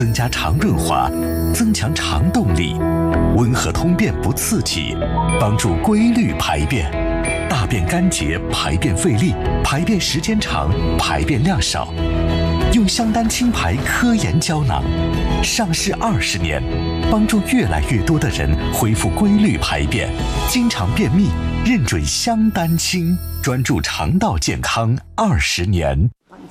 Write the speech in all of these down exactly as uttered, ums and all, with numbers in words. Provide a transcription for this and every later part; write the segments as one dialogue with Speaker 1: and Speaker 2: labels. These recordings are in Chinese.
Speaker 1: 增加肠润滑，增强肠动力，温和通便不刺激，帮助规律排便，大便干洁，排便费力，排便时间长，排便量少。用香丹清排科研胶囊，上市二十年，帮助越来越多的人恢复规律排便，经常便秘，认准香丹清，专注肠道健康二十年。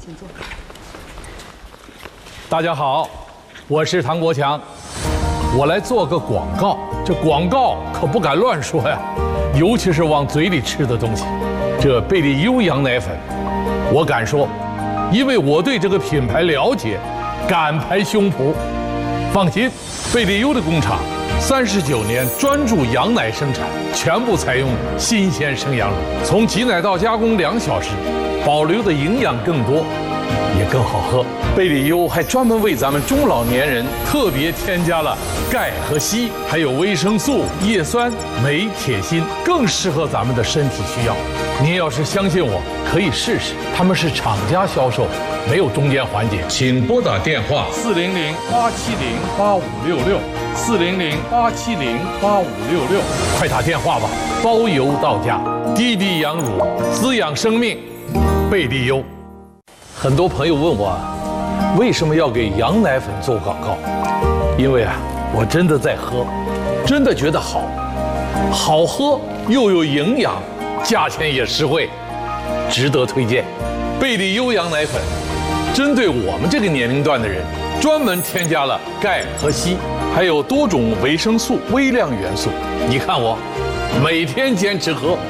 Speaker 2: 大家好，我是唐国强，我来做个广告。这广告可不敢乱说呀，尤其是往嘴里吃的东西。这贝利优羊奶粉，我敢说，因为我对这个品牌了解，敢拍胸脯。放心，贝利优的工厂三十九年专注羊奶生产，全部采用新鲜生羊乳，从挤奶到加工两小时，保留的营养更多，也更好喝。贝利优还专门为咱们中老年人特别添加了钙和硒，还有维生素、叶酸、镁、铁、锌，更适合咱们的身体需要。您要是相信我，可以试试。他们是厂家销售，没有中间环节。请拨打电话四零零八七零八五六六，四零零八七零八五六六，快打电话吧，包邮到家。滴滴羊乳，滋养生命，贝利优。很多朋友问我，为什么要给羊奶粉做广告？因为啊，我真的在喝，真的觉得好，好喝又有营养，价钱也实惠，值得推荐。贝利优羊奶粉针对我们这个年龄段的人，专门添加了钙和硒，还有多种维生素、微量元素。你看我每天坚持喝。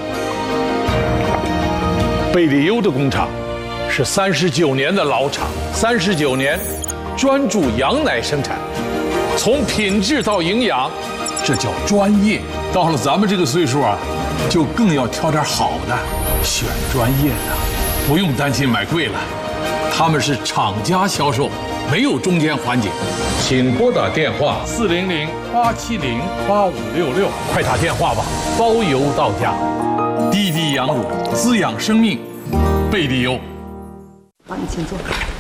Speaker 2: 贝利优的工厂是三十九年的老厂，三十九年专注羊奶生产，从品质到营养，这叫专业。到了咱们这个岁数啊，就更要挑点好的，选专业的，不用担心买贵了。他们是厂家销售，没有中间环节。请拨打电话四零零八七零八五六六，快打电话吧，包邮到家。滴滴羊乳，滋养生命，贝利优。
Speaker 3: 好，你请坐。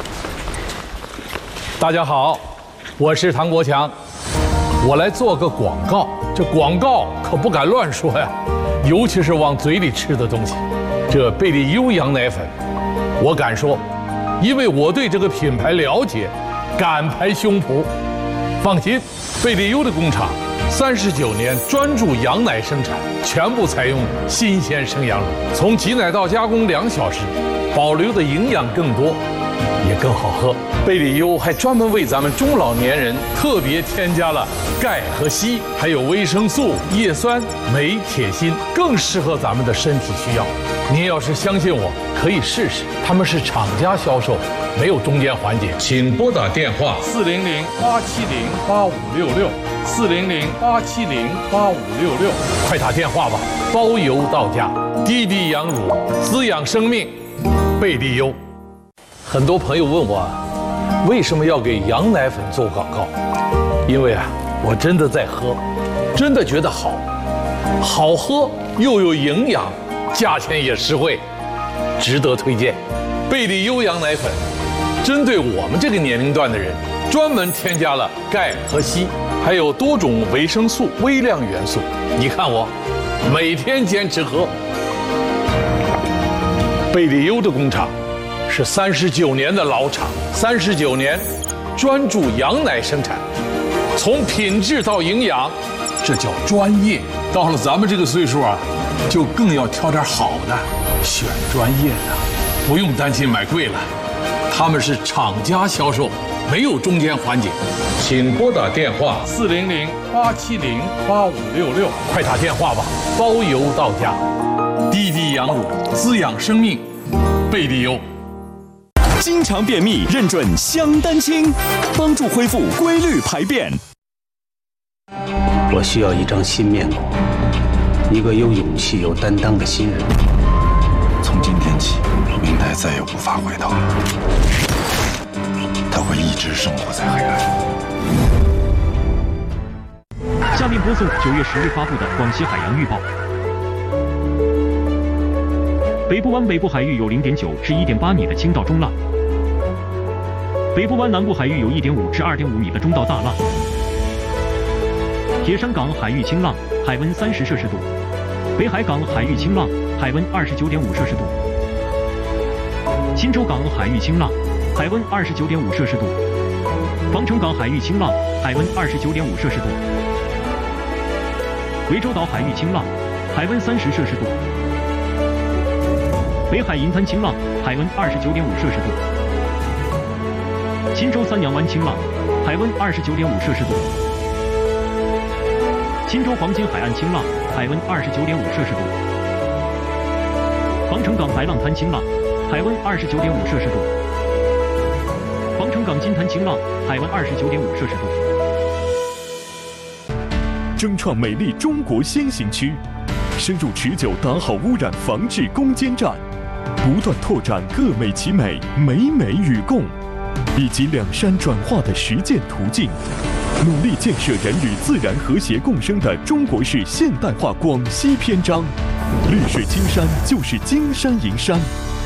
Speaker 2: 大家好，我是唐国强，我来做个广告。这广告可不敢乱说呀，尤其是往嘴里吃的东西。这贝利优羊奶粉，我敢说，因为我对这个品牌了解，敢拍胸脯。放心，贝利优的工厂三十九年专注羊奶生产，全部采用新鲜生羊乳，从挤奶到加工两小时，保留的营养更多，也更好喝。贝利优还专门为咱们中老年人特别添加了钙和硒，还有维生素、叶酸、镁、铁、锌，更适合咱们的身体需要。您要是相信我，可以试试。他们是厂家销售，没有中间环节。请拨打电话四零零八七零八五六六，四零零八七零八五六六，快打电话吧，包邮到家。滴滴羊乳，滋养生命，贝利优。很多朋友问我，为什么要给羊奶粉做广告？因为啊，我真的在喝，真的觉得好，好喝又有营养，价钱也实惠，值得推荐。贝利优羊奶粉针对我们这个年龄段的人，专门添加了钙和硒，还有多种维生素、微量元素。你看我每天坚持喝。贝利优的工厂是三十九年的老厂，三十九年专注羊奶生产，从品质到营养，这叫专业。到了咱们这个岁数啊，就更要挑点好的，选专业的，不用担心买贵了。他们是厂家销售，没有中间环节。请拨打电话四零零八七零八五六六，快打电话吧，包邮到家。滴滴羊乳，滋养生命，贝利优。
Speaker 4: 经常便秘，认准香丹清，帮助恢复规律排便。
Speaker 5: 我需要一张新面孔，一个有勇气、有担当的新人。
Speaker 6: 从今天起，明代再也无法回头了，他会一直生活在黑暗。
Speaker 7: 下面播送九月十日发布的广西海洋预报。北部湾北部海域有零点九至一点八米的倾倒中浪。北北部湾南部海域有 一点五至二点五米的中到大浪。铁山港海域清浪，海温三十摄氏度；北海港海域清浪，海温二十九点五摄氏度；钦州港海域清浪，海温二十九点五摄氏度；防城港海域清浪，海温二十九点五摄氏度；涠洲岛海域清浪，海温三十摄氏度；北海银滩清浪，海温二十九点五摄氏度；钦州三阳湾清浪，海温二十九点五摄氏度；钦州黄金海岸清浪，海温二十九点五摄氏度；防城港白浪滩清浪，海温二十九点五摄氏度；防城港金滩清浪，海温二十九点五摄氏度。
Speaker 8: 争创美丽中国先行区，深入持久打好污染防治攻坚战，不断拓展各美其美、美美与共以及两山转化的实践途径，努力建设人与自然和谐共生的中国式现代化广西篇章。绿水青山就是金山银山，